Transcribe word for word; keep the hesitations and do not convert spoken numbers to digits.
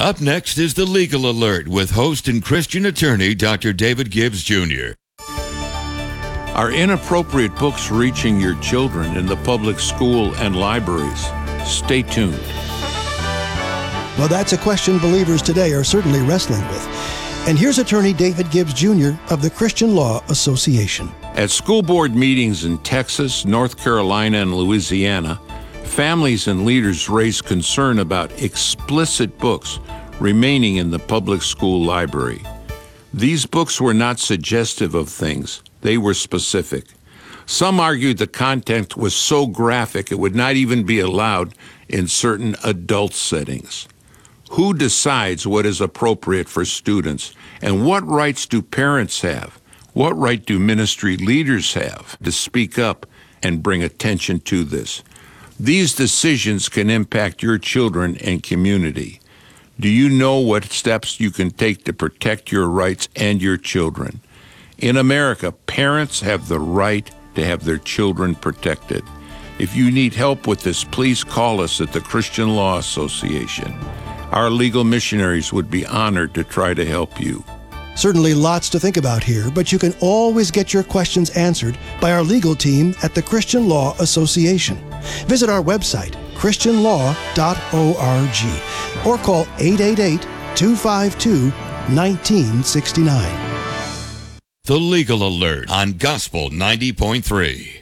Up next is the Legal Alert with host and Christian attorney Doctor David Gibbs Junior Are inappropriate books reaching your children in the public school and libraries? Stay tuned. Well, that's a question believers today are certainly wrestling with. And here's attorney David Gibbs Junior of the Christian Law Association. At school board meetings in Texas, North Carolina, and Louisiana, families and leaders raised concern about explicit books remaining in the public school library. These books were not suggestive of things. They were specific. Some argued the content was so graphic it would not even be allowed in certain adult settings. Who decides what is appropriate for students? And what rights do parents have? What right do ministry leaders have to speak up and bring attention to this? These decisions can impact your children and community. Do you know what steps you can take to protect your rights and your children? In America, parents have the right to have their children protected. If you need help with this, please call us at the Christian Law Association. Our legal missionaries would be honored to try to help you. Certainly lots to think about here, but you can always get your questions answered by our legal team at the Christian Law Association. Visit our website, christian law dot org, or call eight eight eight, two five two, one nine six nine. The Legal Alert on Gospel ninety point three.